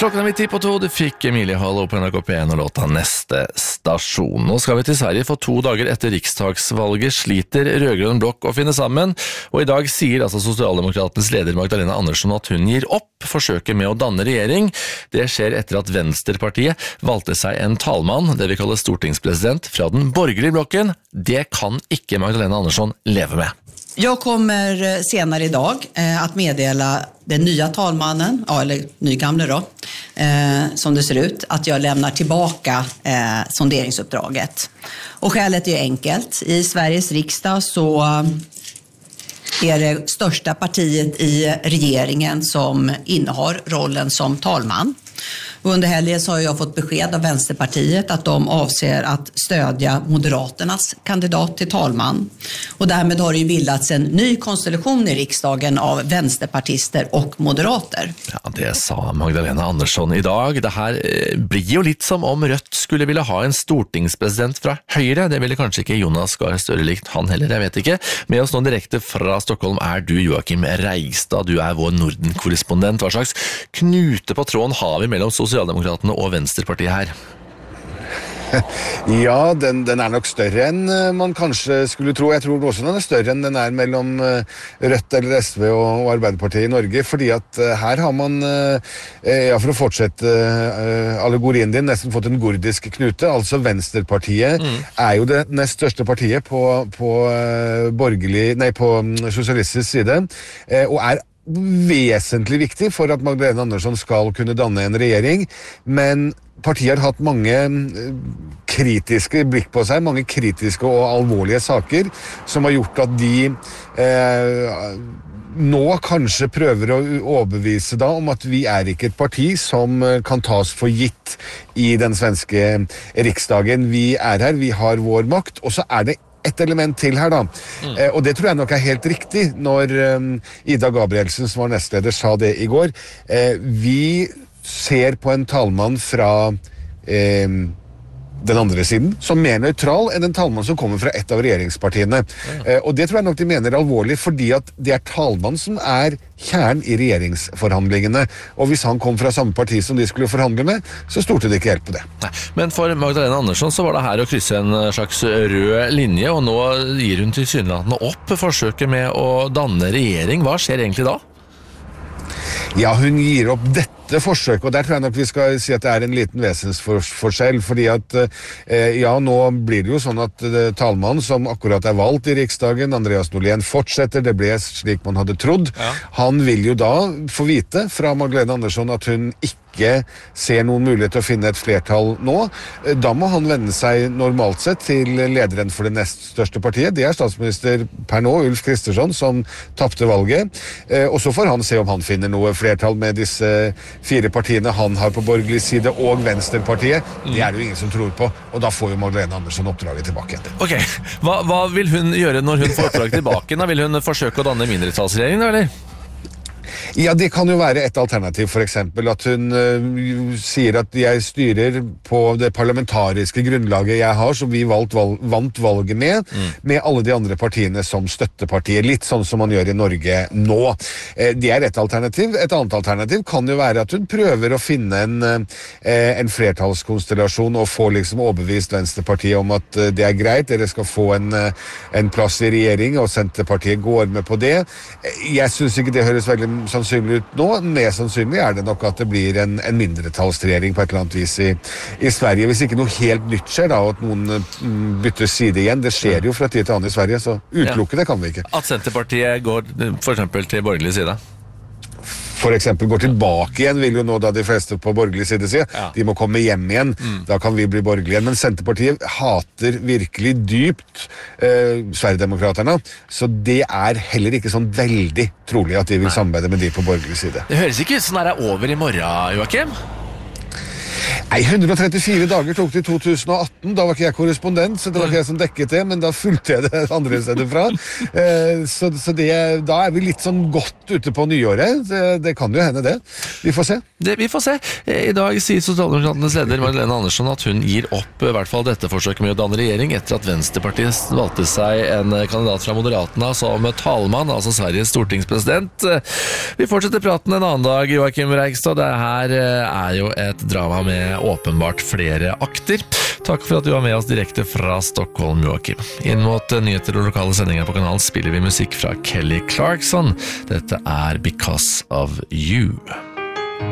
Klokken midt 10:02, du fikk Emilie Hall på NRK P1 og låta Neste stasjon. Nå skal vi til Sverige, for 2 dager etter riksdagsvalget sliter rødgrønn blokk å finne sammen, og i dag sier altså Sosialdemokratenes leder Magdalena Andersson at hun gir opp forsøket med å danne regjering. Det skjer etter at Venstrepartiet valgte seg en talmann, det vi kaller stortingspresident, fra den borgerlige blokken. Det kan ikke Magdalena Andersson leve med. Jag kommer senare idag att meddela den nya talmannen, eller nygamle då, som det ser ut, att jag lämnar tillbaka sonderingsuppdraget. Och skälet är enkelt. I Sveriges riksdag så är det största partiet i regeringen som innehar rollen som talman. Under helgen så har jag fått besked av Vänsterpartiet att de avser att stödja Moderaternas kandidat till talman. Och därmed har det ju bildats en ny konstellation i riksdagen av vänsterpartister och moderater. Ja, det sa Magdalena Andersson i dag. Det här blir jo litt som om Rødt skulle ville ha en stortingspresident fra Høyre. Det ville kanskje ikke Jonas Gahr Støre likt, han heller, jeg vet ikke. Med oss nå direkte fra Stockholm du Joakim Reigstad. Du vår Norden-korrespondent. Hva slags knute på tråden har vi mellom Sosialdemokratene og Venstrepartiet her? Ja, den nok større enn man kanskje skulle tro. Jeg tror også den større enn den mellom Rødt eller SV og Arbeiderpartiet i Norge, fordi at her har man, ja, for å fortsette allegorien din, nesten fått en gordisk knute. Altså Venstrepartiet jo det nest største partiet på borgerlig, nei, på sosialistisk side, og vesentlig viktig for at Magdalena Andersson skal kunne danne en regjering, men partiet har hatt mange kritiske blikk på seg, mange kritiske og alvorlige saker, som har gjort at de nå kanskje prøver å overbevise da om at vi ikke et parti som kan tas for gitt i den svenske riksdagen. Vi her, vi har vår makt, og så det et element til her da. Og det tror jeg nok helt riktig når Ida Gabrielsen, som var nestleder, sa det i går. Vi ser på en talmann fra den andre siden, som mer neutral enn en talmann som kommer fra et av regjeringspartiene. Og det tror jeg nok de mener alvorlig, fordi at det talmann som kjern i regjeringsforhandlingene. Og hvis han kom fra samme parti som de skulle forhandle med, så stolte det ikke helt på det. Nei, men for Magdalena Andersson så var det her å krysse en slags rød linje, og nå gir hun tilsynelatende opp forsøket med å danne regjering. Hva skjer egentlig da? Ja, hun gir opp dette forsøket, og der tror jeg nok vi skal si at det en liten vesensforskjell, fordi at, ja, nå blir det jo sånn at talmannen som akkurat valgt i Riksdagen, Andreas Norlén, fortsetter, det ble slik man hadde trodd. Ja. Han vil jo da få vite fra Magdalena Andersson at hun ikke ser noen mulighet til å finne et flertall nå. Da må han vende seg normalt sett til lederen for det nest største partiet. Det statsminister per nå, Ulf Kristersson, som tappte valget. Og så får han se om han finner noe flertall med disse 4 partiene han har på borgerlig side, og Venstrepartiet. Det det jo ingen som tror på, og da får jo Magdalena Andersson oppdraget tilbake. Ok, hva vil hun gjøre når hun får oppdraget tilbake? Da vil hun forsøke å danne mindretallsregjering, da, eller? Ja, det kan jo være et alternativ, for eksempel at hun sier at jeg styrer på det parlamentariske grunnlaget jeg har, som vi vant valget med alle de andre partiene som støttepartier, litt sånn som man gjør i Norge nå. Det et alternativ. Et annet alternativ kan jo være at hun prøver å finne en flertallskonstellasjon og få liksom overbevist Venstrepartiet om at det greit, dere skal få en plass i regjering, og Senterpartiet går med på det. Jeg synes ikke det høres veldig sannsynlig ut nå. Mest sannsynlig det nok at det blir en mindretallsregjering på et eller annet vis i Sverige. Hvis ikke noe helt nytt skjer da, og at noen bytter side igjen, det skjer jo fra tid til annen i Sverige, så utelukke det kan vi ikke. At Senterpartiet går for eksempel til borgerlig side? For eksempel går tilbake igjen, vil jo nå da de fleste på borgerlig side si. Ja. De må komme hjem igjen, da kan vi bli borgerlige igjen. Men Senterpartiet hater virkelig dypt Sverigedemokraterne, så det heller ikke sånn veldig trolig at de vil samarbeide med de på borgerlig side. Det høres ikke ut som det over i morgen, Joakim? Nei, 134 dager tok det i 2018, da var ikke jeg korrespondent, så det var ikke jeg som dekket det, men da fulgte jeg det andre steder fra. Så da vi litt sånn godt ute på nyåret, det kan jo hende det. Vi får se. Vi får se. I dag sier Sosialdemokratenes leder Magdalena Andersson at hun gir opp i hvert fall dette forsøket med å danne regjering etter at Venstrepartiet valgte seg en kandidat fra Moderaterna som talmann, altså Sveriges stortingspresident. Vi fortsetter praten en annen dag, Joakim Reigstad. Det her jo et drama med åpenbart flere akter. Takk for at du var med oss direkte fra Stockholm, Joakim. Inn mot nyheter og lokale sendinger på kanalen spiller vi musikk fra Kelly Clarkson. Dette Because of You.